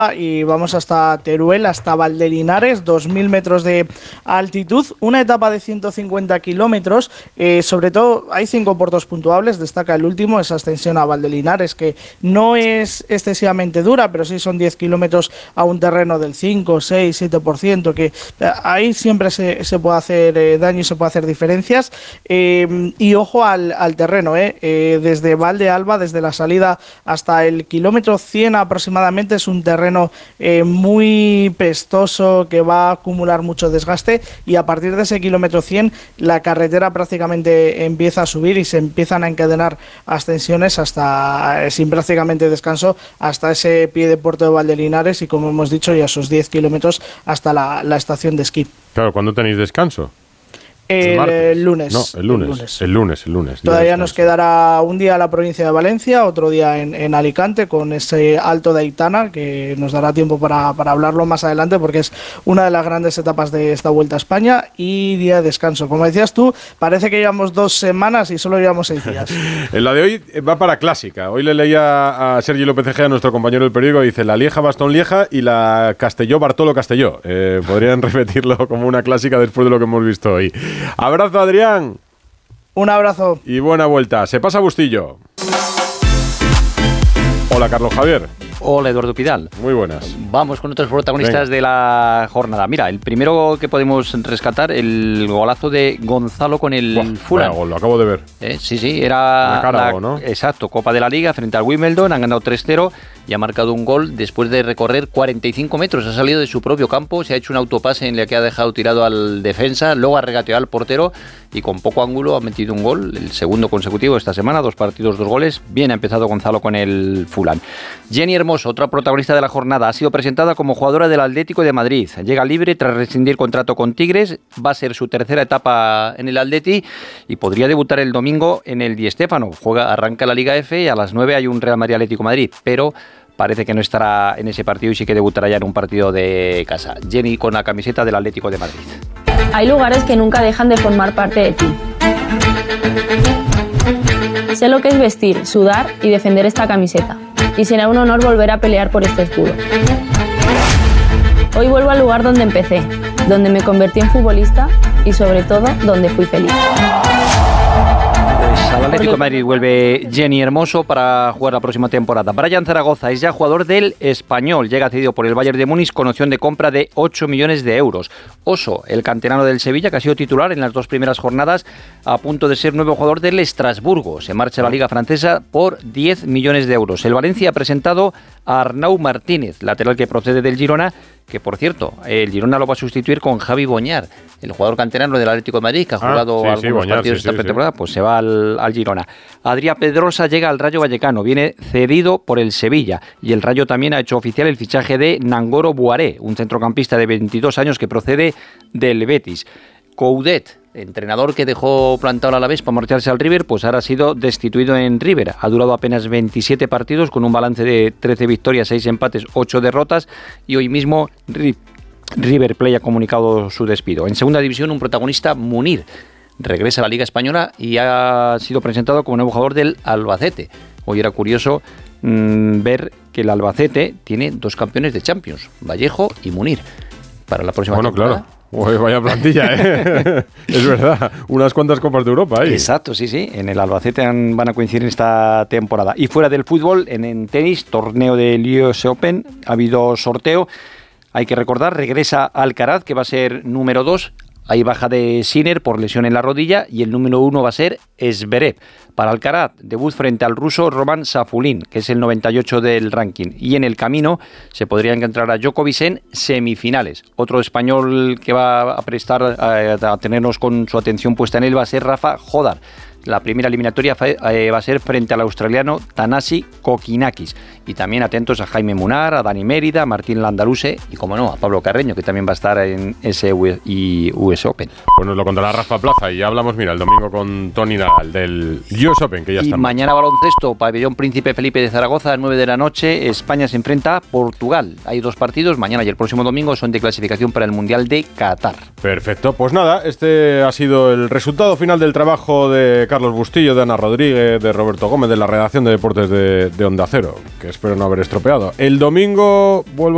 y vamos hasta Teruel, hasta Valdelinares, 2.000 metros de altitud, una etapa de 150 kilómetros, sobre todo hay 5 puertos puntuables, destaca el último, esa ascensión a Valdelinares, que no es excesivamente dura, pero sí son 10 kilómetros a un terreno del 5, 6, 7%, que ahí siempre se puede hacer daño y se puede hacer diferencias, y ojo al terreno, desde Valdealba, desde la salida hasta el kilómetro 100 aproximadamente, es un terreno muy pestoso que va a acumular mucho desgaste, y a partir de ese kilómetro 100 la carretera prácticamente empieza a subir y se empiezan a encadenar ascensiones hasta sin prácticamente descanso hasta ese pie de puerto de Valdelinares, y como hemos dicho ya esos 10 kilómetros hasta la estación de esquí. Claro, ¿cuándo tenéis descanso? El lunes. No, el lunes. Todavía nos quedará un día a la provincia de Valencia, otro día en Alicante con ese Alto de Aitana, que nos dará tiempo para hablarlo más adelante, porque es una de las grandes etapas de esta Vuelta a España, y día de descanso. Como decías tú, parece que llevamos 2 semanas y solo llevamos 6 días. En la de hoy va para clásica. Hoy le leía a Sergi López Egea, nuestro compañero del periódico, dice la Lieja-Bastogne-Lieja y la Castelló-Bartolo-Castelló. Podrían repetirlo como una clásica después de lo que hemos visto hoy. Abrazo, Adrián. Un abrazo. Y buena vuelta. Se pasa Bustillo. Hola, Carlos Javier. Hola, Eduardo Pidal. Muy buenas. Vamos con otros protagonistas de la jornada. Mira, el primero que podemos rescatar, el golazo de Gonzalo con el Fulham. Gol, lo acabo de ver. Sí, era Carabo, ¿no? Exacto, Copa de la Liga frente al Wimbledon, han ganado 3-0 y ha marcado un gol después de recorrer 45 metros. Ha salido de su propio campo, se ha hecho un autopase en el que ha dejado tirado al defensa, luego ha regateado al portero y con poco ángulo ha metido un gol, el segundo consecutivo esta semana, 2 partidos, 2 goles. Bien ha empezado Gonzalo con el Fulham. Jenny Hermoso, otra protagonista de la jornada, ha sido presentada como jugadora del Atlético de Madrid. Llega libre tras rescindir contrato con Tigres, va a ser su tercera etapa en el Atleti y podría debutar el domingo en el Di Stéfano. Arranca la Liga F y a las 9 hay un Real Madrid Atlético de Madrid, pero parece que no estará en ese partido y sí que debutará ya en un partido de casa. Jenny con la camiseta del Atlético de Madrid. Hay lugares que nunca dejan de formar parte de ti. Sé lo que es vestir, sudar y defender esta camiseta. Y será un honor volver a pelear por este escudo. Hoy vuelvo al lugar donde empecé, donde me convertí en futbolista y sobre todo donde fui feliz. Al Atlético de Madrid vuelve Jenny Hermoso para jugar la próxima temporada. Brian Zaragoza es ya jugador del Español. Llega cedido por el Bayern de Múnich con opción de compra de 8 millones de euros. Oso, el canterano del Sevilla, que ha sido titular en las 2 primeras jornadas, a punto de ser nuevo jugador del Estrasburgo. Se marcha a la Liga Francesa por 10 millones de euros. El Valencia ha presentado a Arnau Martínez, lateral que procede del Girona, que por cierto, el Girona lo va a sustituir con Javi Boñar, el jugador canterano del Atlético de Madrid, que ha jugado algunos partidos esta pretemporada, pues se va al Girona. Adrián Pedrosa llega al Rayo Vallecano, viene cedido por el Sevilla, y el Rayo también ha hecho oficial el fichaje de Nangolo Buaré, un centrocampista de 22 años que procede del Betis. Coudet, entrenador que dejó plantado al Alavés para marcharse al River, pues ahora ha sido destituido en River. Ha durado apenas 27 partidos con un balance de 13 victorias, 6 empates, 8 derrotas, y hoy mismo River Plate ha comunicado su despido. En segunda división, un protagonista, Munir, regresa a la Liga Española y ha sido presentado como nuevo jugador del Albacete. Hoy era curioso ver que el Albacete tiene 2 campeones de Champions, Vallejo y Munir, para la próxima temporada. Claro. Uy, vaya plantilla, ¿eh? Es verdad, unas cuantas Copas de Europa ahí. Exacto, sí. En el Albacete van a coincidir esta temporada. Y fuera del fútbol, en tenis, torneo del US Open, ha habido sorteo. Hay que recordar, regresa Alcaraz, que va a ser número 2. Hay baja de Sinner por lesión en la rodilla y el número 1 va a ser Zverev. Para Alcaraz, debut frente al ruso Roman Safulin, que es el 98 del ranking. Y en el camino se podría encontrar a Djokovic en semifinales. Otro español que va a prestar a tenernos con su atención puesta en él va a ser Rafa Jodar. La primera eliminatoria va a ser frente al australiano Thanasi Kokinakis. Y también atentos a Jaime Munar, a Dani Mérida, a Martín Landaluce y, como no, a Pablo Carreño, que también va a estar en ese US Open. Pues nos lo contará Rafa Plaza y ya hablamos, el domingo con Tony Nadal del US Open, que ya está. Y mañana baloncesto, Pabellón Príncipe Felipe de Zaragoza, a las 9 de la noche, España se enfrenta a Portugal. Hay 2 partidos, mañana y el próximo domingo, son de clasificación para el Mundial de Qatar. Perfecto, pues nada, este ha sido el resultado final del trabajo de Carlos Bustillo, de Ana Rodríguez, de Roberto Gómez, de la redacción de deportes de Onda Cero, que espero no haber estropeado. El domingo vuelvo